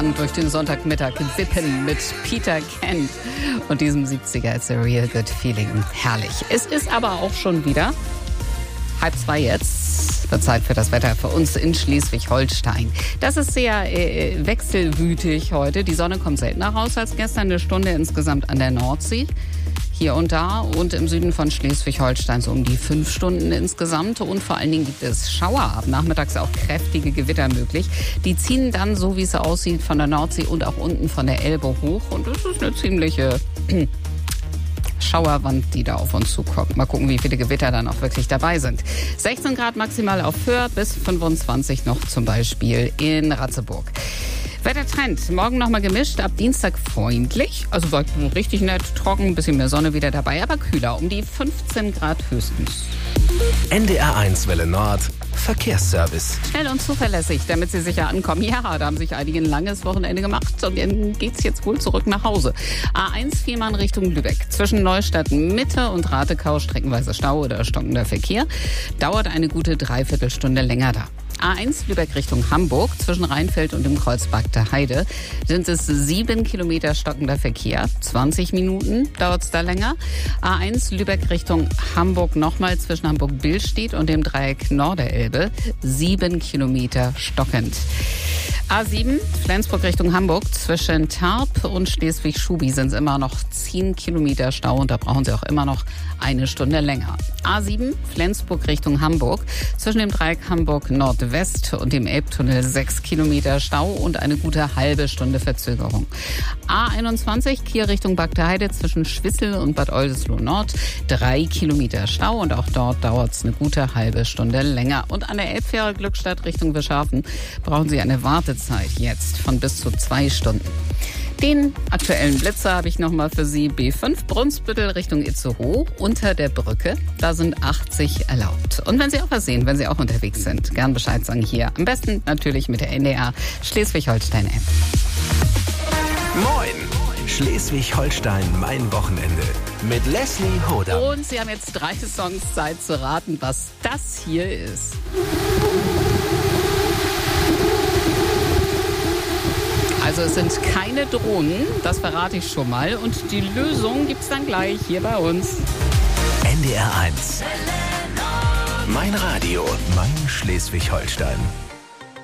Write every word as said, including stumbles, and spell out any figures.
Durch den Sonntagmittag wippen mit Peter Kent und diesem siebziger It's a Real Good Feeling. Herrlich. Es ist aber auch schon wieder halb zwei jetzt. Wird Zeit für das Wetter für uns in Schleswig-Holstein. Das ist sehr äh, wechselwütig heute. Die Sonne kommt seltener raus als gestern. Eine Stunde insgesamt an der Nordsee. Hier und da und im Süden von Schleswig-Holstein so um die fünf Stunden insgesamt. Und vor allen Dingen gibt es Schauer ab. Nachmittags auch kräftige Gewitter möglich. Die ziehen dann, so wie es aussieht, von der Nordsee und auch unten von der Elbe hoch. Und das ist eine ziemliche Schauerwand, die da auf uns zukommt. Mal gucken, wie viele Gewitter dann auch wirklich dabei sind. sechzehn Grad maximal auf Föhr, bis fünfundzwanzig noch zum Beispiel in Ratzeburg. Wettertrend, morgen nochmal gemischt, ab Dienstag freundlich, also richtig nett, trocken, ein bisschen mehr Sonne wieder dabei, aber kühler, um die fünfzehn Grad höchstens. N D R eins Welle Nord, Verkehrsservice. Schnell und zuverlässig, damit Sie sicher ankommen. Ja, da haben sich einige ein langes Wochenende gemacht und dann geht's jetzt wohl zurück nach Hause. A eins Fehmarn Richtung Lübeck. Zwischen Neustadt Mitte und Ratekau streckenweise Stau oder stockender Verkehr. Dauert eine gute Dreiviertelstunde länger da. A eins Lübeck Richtung Hamburg, zwischen Rheinfeld und dem Kreuzberg der Heide sind es sieben Kilometer stockender Verkehr. zwanzig Minuten dauert es da länger. A eins Lübeck Richtung Hamburg nochmal zwischen Hamburg-Billstedt und dem Dreieck Norderelbe. sieben Kilometer stockend. A sieben Flensburg Richtung Hamburg zwischen Tarp und Schleswig-Schubi sind es immer noch zehn Kilometer Stau und da brauchen Sie auch immer noch eine Stunde länger. A sieben Flensburg Richtung Hamburg zwischen dem Dreieck Hamburg Nordwest und dem Elbtunnel sechs Kilometer Stau und eine gute halbe Stunde Verzögerung. A einundzwanzig Kiel Richtung Bagdeheide zwischen Schwissel und Bad Oldesloe Nord drei Kilometer Stau und auch dort dauert es eine gute halbe Stunde länger. Und an der Elbfähre Glückstadt Richtung Wischhafen brauchen Sie eine Wartezeit jetzt von bis zu zwei Stunden. Den aktuellen Blitzer habe ich nochmal für Sie. B fünf Brunsbüttel Richtung Itzehoe unter der Brücke. Da sind achtzig erlaubt. Und wenn Sie auch was sehen, wenn Sie auch unterwegs sind, gern Bescheid sagen hier. Am besten natürlich mit der N D R Schleswig-Holstein-App. Moin! Schleswig-Holstein, mein Wochenende. Mit Leslie Hoda. Und Sie haben jetzt drei Songs Zeit zu raten, was das hier ist. Also es sind keine Drohnen, das verrate ich schon mal. Und die Lösung gibt's dann gleich hier bei uns. N D R eins. Mein Radio, mein Schleswig-Holstein.